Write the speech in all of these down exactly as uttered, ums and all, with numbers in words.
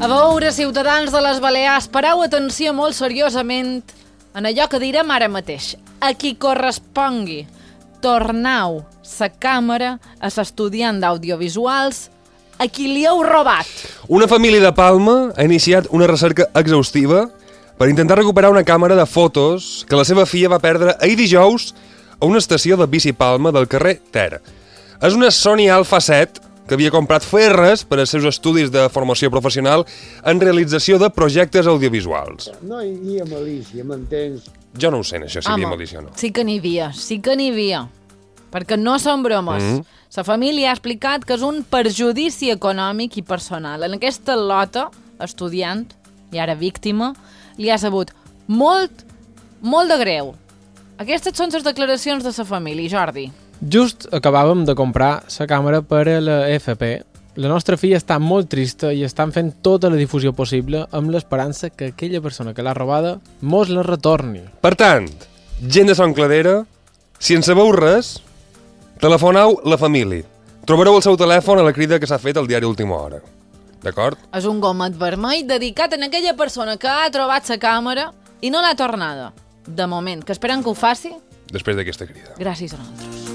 A veure, ciutadans de les Balears, pareu atenció molt seriosament en allò que direm ara mateix. A qui correspongui, tornau sa càmera a l'estudiant d'audiovisuals a qui li heu robat. Una família de Palma ha iniciat una recerca exhaustiva per intentar recuperar una càmera de fotos que la seva filla va perdre ahir dijous a una estació de bici Palma del carrer Ter. És una Sony Alpha set que havia comprat ferres per als seus estudis de formació professional en realització de projectes audiovisuals. No hi havia malícia, m'entens? Jo no ho sé, això, si hi havia malícia o no. Sí que n'hi havia, sí que n'hi havia. Perquè no són bromes. Mm -hmm. La família ha explicat que és un perjudici econòmic i personal. En aquesta lota, estudiant, i ara víctima, li ha sabut molt, molt de greu. Aquestes són les declaracions de la família, Jordi. Just acabàvem de comprar la càmera per a la F P. La nostra filla està molt trista i estan fent tota la difusió possible amb l'esperança que aquella persona que l'ha robada mos la retorni. Per tant, gent de Son Cladera, si en sabeu res, telefoneu la família. Trobareu el seu telèfon a la crida que s'ha fet al diari Última Hora. D'acord? És un gomet vermell dedicat a aquella persona que ha trobat la càmera i no l'ha tornada. De moment, que esperem que ho faci. Després d'aquesta crida. Gràcies a nosaltres.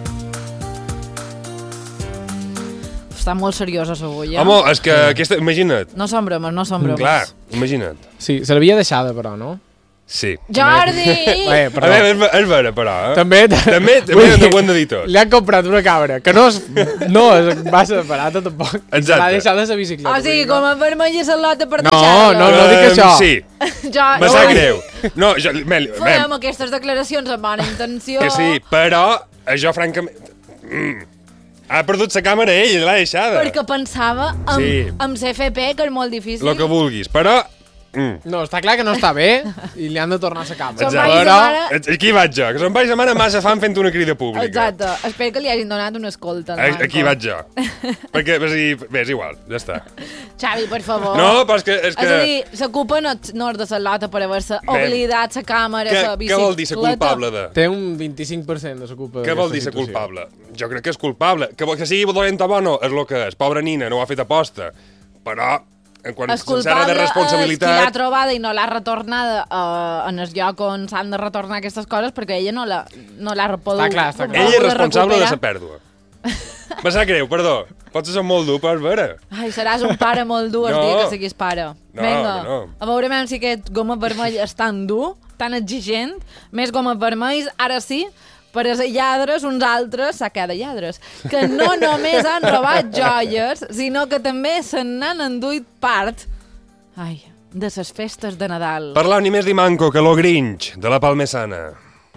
Està molt seriosa avui, eh? Home, és que aquesta... Imagina't. No són bromes, no són bromes. Clar, imagina't. Sí, se l'havia deixada, però, no? Sí. Jordi! Bé, a veure, és, és vera, però, eh? També... També, també ho hem de dir tot. Li han comprat una càmera, que no és... No, va ser barata, tampoc. Exacte. Se l'ha deixat a la bicicleta. O sigui, com a vermell i salota per no, deixar-la. No, no dic això. Sí. Jo, Me sap greu. No, jo... Mel, Fem aquestes declaracions amb bona intenció. Que sí, però això, francament... Mm. Ha perdut la càmera ell, l'ha deixada. Perquè pensava amb, Sí. amb C F P, que és molt difícil. Lo que vulguis, però... Mm. No, està clar que no està bé i li han de tornar la càmera. Exacte. Però... Mare... Aquí vaig jo, que son pares de mare massa fan fent una crida pública. Exacte. Espero que li hagin donat una escolta. A, aquí vaig jo. Perquè, bé, és igual, ja està. Xavi, per favor. No, però és que... És, que... és a dir, la culpa no, no és de la lota per haver-se oblidat la càmera, la Què, bicicleta. què vol dir ser culpable de? Té un vint-i-cinc per cent de la culpa Què vol dir ser culpable? Jo crec que és culpable. Que, que sigui dolent o bo no, és el que és. Pobra nina, no ho ha fet aposta. Però... Quan el culpable és qui l'ha trobada i no l'ha retornada uh, en el lloc on s'han de retornar aquestes coses perquè ella no l'ha no pogut està clar, està clar. Ella és responsable de la pèrdua. Me sap greu, perdó. Potser som molt dur, però és vera. Ai, seràs un pare molt dur el no. dia que siguis pare. No, Vinga, no. A veure si aquest gomet vermell és tan dur, tan exigent. Més gomet vermells, ara sí, per a lladres, uns altres, saca de lladres, que no només han robat joies, sinó que també se n'han enduit part, ai, de les festes de Nadal. Parlau ni més ni manco que lo Grinch, de la Palmesana.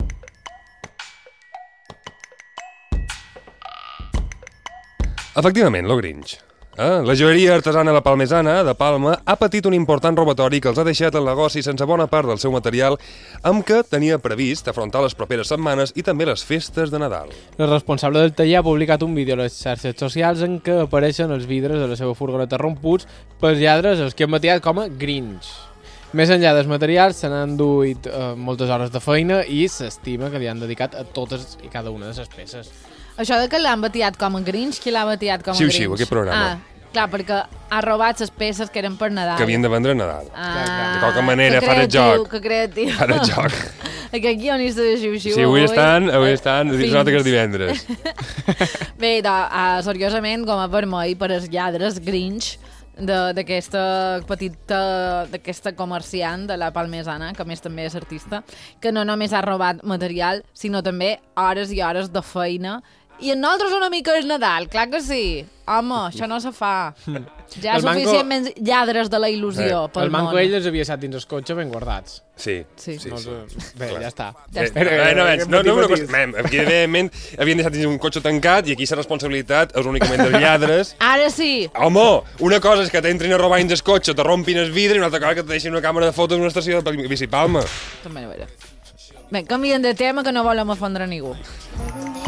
Efectivament, lo Grinch. Eh? La joieria artesana La Palmesana, de Palma, ha patit un important robatori que els ha deixat el negoci sense bona part del seu material, amb què tenia previst afrontar les properes setmanes i també les festes de Nadal. El responsable del taller ha publicat un vídeo a les xarxes socials en què apareixen els vidres de la seva furgoneta romputs pels lladres, els que han batiat com a Grinch. Més enllà dels materials, se n'han duit eh, moltes hores de feina i s'estima que li han dedicat a totes i cada una de les peces. Això de que l'han batiat com a Grinch, qui l'ha batiat com a Xiu, Grinch? xiu, aquest programa. Ah, clar, perquè ha robat les peces que eren per Nadal. Que havien de vendre a Nadal. Ah, de qualque manera, que farà el joc. Que creatiu. Farà el joc. Aquest guionista de xiu-xiu. Sí, avui estan, avui estan, es nota que és divendres. Bé, de, uh, seriosament, com a vermell per als lladres, Grinch, d'aquesta petita, d'aquesta comerciant de la Palmesana, que a més també és artista, que no només ha robat material, sinó també hores i hores de feina. I en nosaltres una mica és Nadal, clar que sí. Home, això no se fa. Ja El suficientment manco... lladres de la il·lusió eh. pel el manco món. ell els havia estat dins el cotxe ben guardats. Sí, sí. sí, no, sí. Bé, clar. ja està. Ja eh, està. Eh, no, no, no, una cosa, mem, evidentment, havien deixat dins un cotxe tancat i aquí la responsabilitat és únicament dels lladres. Ara sí. Home, una cosa és que t'entrin a robar dins el cotxe, te rompin el vidre, i una altra cosa que te deixin una càmera de fotos en una estació de Bici Palma. També no era. Bé, canvien de tema que no volem ofendre ningú.